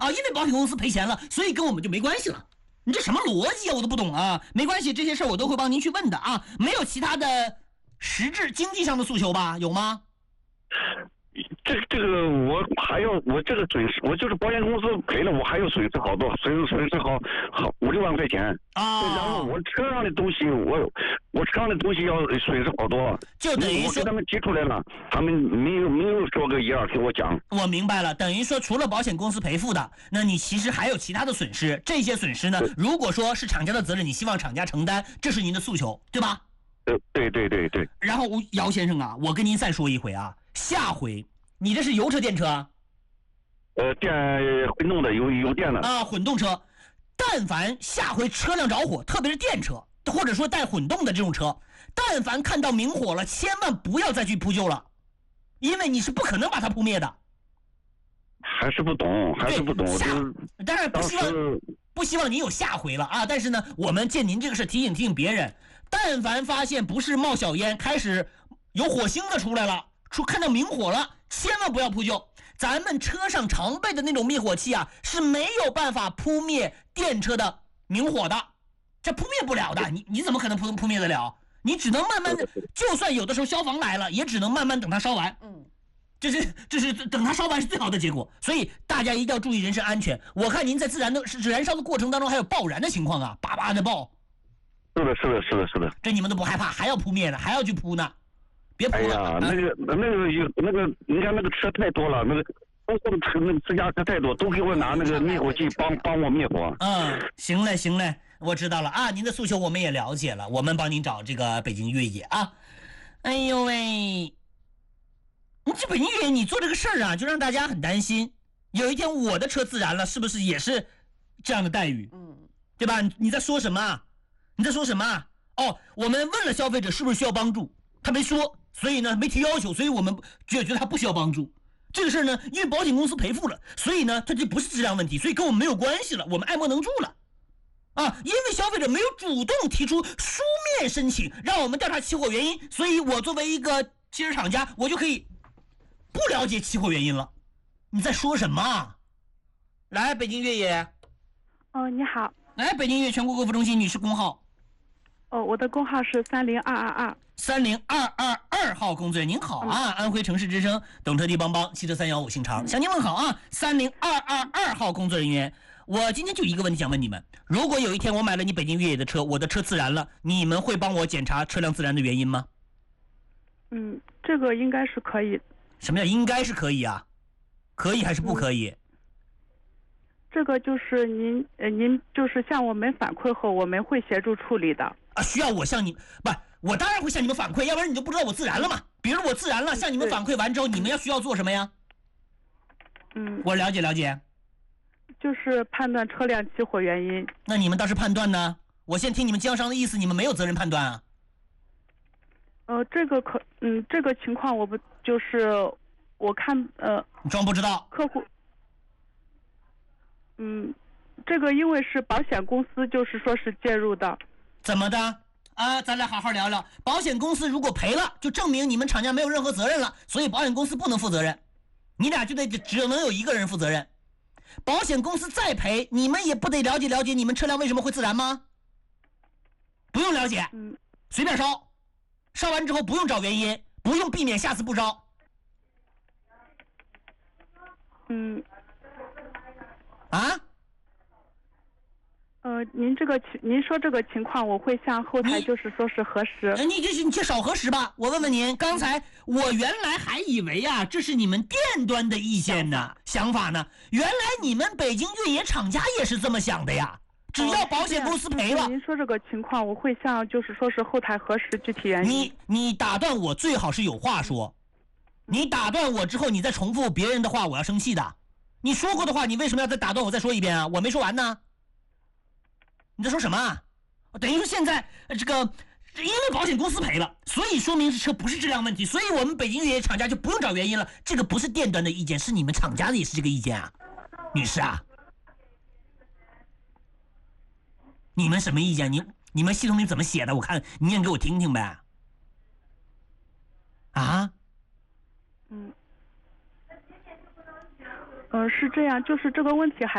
因为保险公司赔钱了，所以跟我们就没关系了。你这什么逻辑啊？我都不懂啊！没关系，这些事儿我都会帮您去问的啊。没有其他的实质经济上的诉求吧？有吗？ 这个我这个损失，我就是保险公司赔了，我还有损失好多，损失好5-6万块钱啊。 然后我车上的东西，我车上的东西要损失好多， 就等于说我跟他们提出来了，他们没有说个一二给我讲。 我明白了，等于说除了保险公司赔付的，那你其实还有其他的损失。这些损失呢，如果说是厂家的责任，你希望厂家承担，这是您的诉求，对吧？ 对。 然后姚先生啊，我跟您再说一回啊，下回你这是油车电车啊？ 混动的有电的啊，混动车。但凡下回车辆着火，特别是电车，或者说带混动的这种车，但凡看到明火了，千万不要再去扑救了，因为你是不可能把它扑灭的。 还是不懂。 当然不希望您有下回了啊！但是呢，我们借您这个事提醒别人，但凡发现不是冒小烟，开始有火星子出来了，看到明火了，千万不要扑救。咱们车上常备的那种灭火器啊，是没有办法扑灭电车的明火的，这扑灭不了的。你怎么可能扑灭得了？你只能慢慢的，就算有的时候消防来了，也只能慢慢等它烧完。这是等它烧完是最好的结果。所以大家一定要注意人身安全。我看您在自燃烧的过程当中还有爆燃的情况啊，叭叭的爆。 是的。 这你们都不害怕，还要扑灭呢，还要去扑呢？别扑了。 哎呀，那个，你看那个车太多了，那个私家车太多，都给我拿那个灭火器帮我灭火。 行嘞，我知道了啊，您的诉求我们也了解了，我们帮您找这个北京越野啊。哎呦喂，你这北京越野你做这个事儿啊，就让大家很担心。有一天我的车自燃了，是不是也是这样的待遇？对吧？你在说什么？哦，我们问了消费者是不是需要帮助，他没说。所以呢，没提要求，所以我们觉得他不需要帮助。这个事儿呢，因为保险公司赔付了，所以呢，它就不是质量问题，所以跟我们没有关系了，我们爱莫能助了。因为消费者没有主动提出书面申请，让我们调查起火原因，所以我作为一个汽车厂家，我就可以不了解起火原因了。你在说什么？来，北京越野。 你好。 来，北京越野全国购付中心女士工号。 我的工号是30222。 30222号工作人员您好啊，安徽城市之声懂车帝帮汽车315姓常向您问好啊。30222号工作人员，我今天就一个问题想问你们，如果有一天我买了你北京越野的车，我的车自燃了，你们会帮我检查车辆自燃的原因吗？ 这个应该是可以。 什么叫应该是可以啊？可以还是不可以？ 这个就是您就是向我们反馈后，我们会协助处理的。 需要我向你不？我当然会向你们反馈，要不然你就不知道我自燃了嘛。比如我自燃了，向你们反馈完之后，你们需要做什么呀？我了解。 就是判断车辆起火原因。 那你们倒是判断呢？我先听你们经销商的意思，你们没有责任判断啊？ 这个情况我不就是我看你装不知道。 客户这个因为是保险公司，就是说是介入的。 怎么的？咱俩好好聊聊。保险公司如果赔了，就证明你们厂家没有任何责任了，所以保险公司不能负责任，你俩就只能有一个人负责任。保险公司再赔，你们也不得了解你们车辆为什么会自燃吗？不用了解，随便烧，烧完之后不用找原因，不用避免下次不烧。 您说这个情况，我会向后台就是说是核实。 你去少核实吧。我问问您，刚才我原来还以为啊，这是你们店端的意见呢，想法呢？原来你们北京越野厂家也是这么想的呀。只要保险公司赔了， 您说这个情况，我会向就是说是后台核实具体原因。 你打断我最好是有话说，你打断我之后，你再重复别人的话，我要生气的。你说过的话，你为什么要再打断我再说一遍啊？我没说完呢。你在说什么啊？等于说现在这个因为保险公司赔了，所以说明是车不是质量问题，所以我们北京越野厂家就不用找原因了。这个不是店端的意见，是你们厂家的也是这个意见啊，女士啊。你们什么意见？你们系统里怎么写的？我看你念给我听听呗。 是这样，就是这个问题还